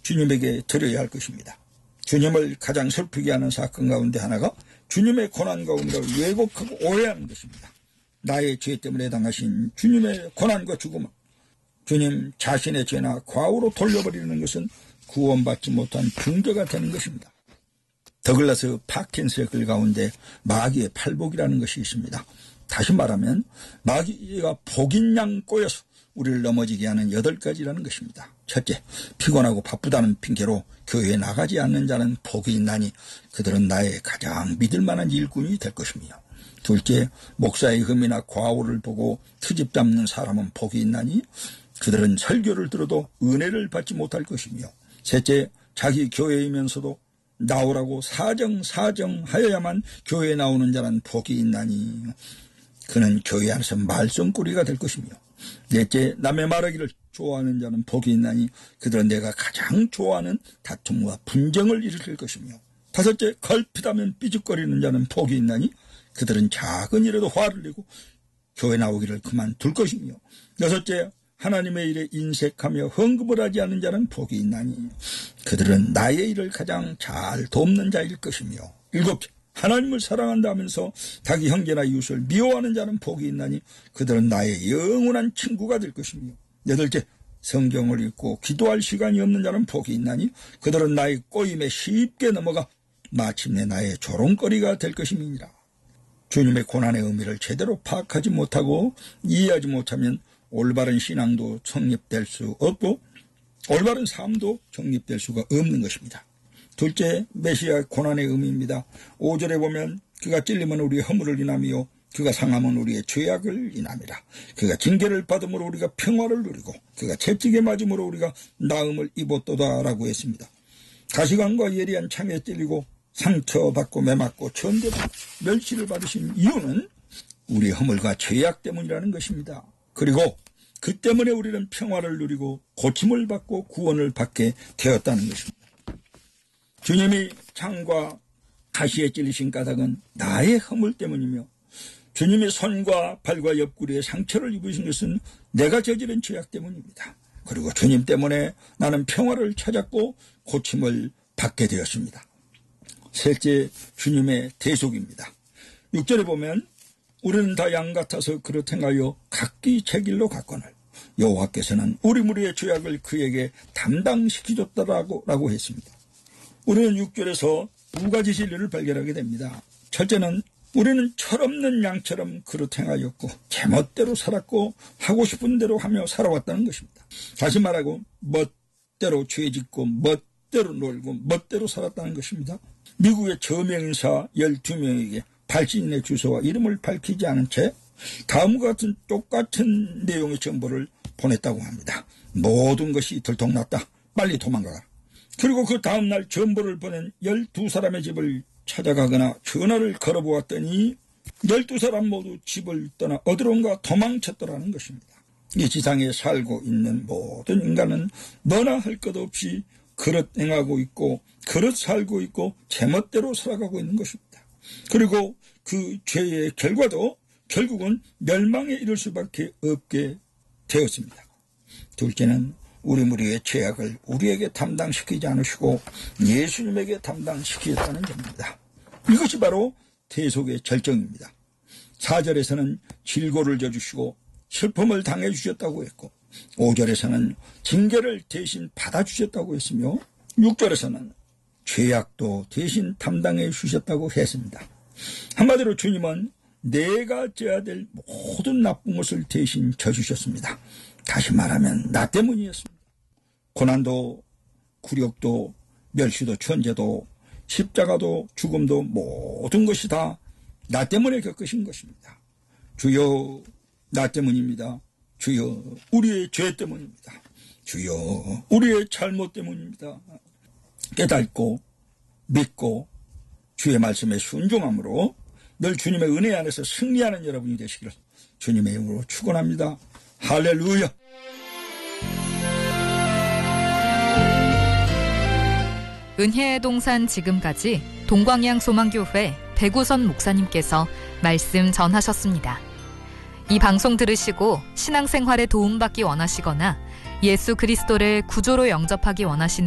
주님에게 드려야 할 것입니다. 주님을 가장 슬프게 하는 사건 가운데 하나가 주님의 고난 가운데 왜곡하고 오해하는 것입니다. 나의 죄 때문에 당하신 주님의 고난과 죽음을 주님 자신의 죄나 과오로 돌려버리는 것은 구원받지 못한 붕괴가 되는 것입니다. 더글라스 파킨스의 글 가운데 마귀의 팔복이라는 것이 있습니다. 다시 말하면 마귀가 복인 양 꼬여서 우리를 넘어지게 하는 8가지라는 것입니다. 첫째, 피곤하고 바쁘다는 핑계로 교회에 나가지 않는 자는 복이 있나니 그들은 나의 가장 믿을 만한 일꾼이 될 것이며, 둘째, 목사의 흠이나 과오를 보고 트집 잡는 사람은 복이 있나니 그들은 설교를 들어도 은혜를 받지 못할 것이며, 셋째, 자기 교회이면서도 나오라고 사정하여야만 교회에 나오는 자는 복이 있나니 그는 교회 안에서 말썽꾸리가 될 것이며, 넷째, 남의 말하기를 좋아하는 자는 복이 있나니 그들은 내가 가장 좋아하는 다툼과 분쟁을 일으킬 것이며, 다섯째, 걸핏하면 삐죽거리는 자는 복이 있나니 그들은 작은 일에도 화를 내고 교회 나오기를 그만둘 것이며, 여섯째, 하나님의 일에 인색하며 헌금을 하지 않는 자는 복이 있나니 그들은 나의 일을 가장 잘 돕는 자일 것이며, 일곱째, 하나님을 사랑한다 하면서 자기 형제나 이웃을 미워하는 자는 복이 있나니 그들은 나의 영원한 친구가 될 것이며, 여덟째, 성경을 읽고 기도할 시간이 없는 자는 복이 있나니 그들은 나의 꼬임에 쉽게 넘어가 마침내 나의 조롱거리가 될 것임이니라. 주님의 고난의 의미를 제대로 파악하지 못하고 이해하지 못하면 올바른 신앙도 성립될 수 없고 올바른 삶도 성립될 수가 없는 것입니다. 둘째, 메시아 고난의 의미입니다. 5절에 보면 그가 찔림은 우리의 허물을 인하며 그가 상함은 우리의 죄악을 인함이라. 그가 징계를 받음으로 우리가 평화를 누리고 그가 채찍에 맞음으로 우리가 나음을 입었도다라고 했습니다. 가시관과 예리한 창에 찔리고 상처받고 매맞고 천대받고 멸시를 받으신 이유는 우리의 허물과 죄악 때문이라는 것입니다. 그리고 그 때문에 우리는 평화를 누리고 고침을 받고 구원을 받게 되었다는 것입니다. 주님이 창과 가시에 찔리신 까닭은 나의 허물 때문이며, 주님이 손과 발과 옆구리에 상처를 입으신 것은 내가 저지른 죄악 때문입니다. 그리고 주님 때문에 나는 평화를 찾았고 고침을 받게 되었습니다. 셋째, 주님의 대속입니다. 6절에 보면 우리는 다 양 같아서 그릇 행하여 각기 제 길로 갔거늘 여호와께서는 우리 무리의 죄악을 그에게 담당시키셨다라고 했습니다. 우리는 6절에서 두 가지 진리를 발견하게 됩니다. 첫째는 우리는 철없는 양처럼 그릇 행하였고 제멋대로 살았고 하고 싶은 대로 하며 살아왔다는 것입니다. 다시 말하고 멋대로 죄짓고 멋대로 놀고 멋대로 살았다는 것입니다. 미국의 저명인사 12명에게 발신인의 주소와 이름을 밝히지 않은 채 다음과 같은 똑같은 내용의 정보를 보냈다고 합니다. 모든 것이 들통났다. 빨리 도망가라. 그리고 그 다음날 정보를 보낸 12사람의 집을 찾아가거나 전화를 걸어보았더니 12사람 모두 집을 떠나 어디론가 도망쳤더라는 것입니다. 이 지상에 살고 있는 모든 인간은 너나 할 것 없이 그릇 행하고 있고 그릇 살고 있고 제멋대로 살아가고 있는 것입니다. 그리고 그 죄의 결과도 결국은 멸망에 이를 수밖에 없게 되었습니다. 둘째는 우리 무리의 죄악을 우리에게 담당시키지 않으시고 예수님에게 담당시키셨다는 점입니다. 이것이 바로 대속의 절정입니다. 4절에서는 질고를 져주시고 슬픔을 당해주셨다고 했고 5절에서는 징계를 대신 받아주셨다고 했으며 6절에서는 죄악도 대신 담당해 주셨다고 했습니다. 한마디로 주님은 내가 져야 될 모든 나쁜 것을 대신 져주셨습니다. 다시 말하면 나 때문이었습니다. 고난도 굴욕도 멸시도 천재도 십자가도 죽음도 모든 것이 다 나 때문에 겪으신 것입니다. 주여 나 때문입니다. 주여 우리의 죄 때문입니다. 주여 우리의 잘못 때문입니다. 깨닫고 믿고 주의 말씀에 순종함으로 늘 주님의 은혜 안에서 승리하는 여러분이 되시기를 주님의 이름으로 축원합니다. 할렐루야. 은혜의 동산 지금까지 동광양 소망교회 백우선 목사님께서 말씀 전하셨습니다. 이 방송 들으시고 신앙생활에 도움받기 원하시거나 예수 그리스도를 구조로 영접하기 원하시는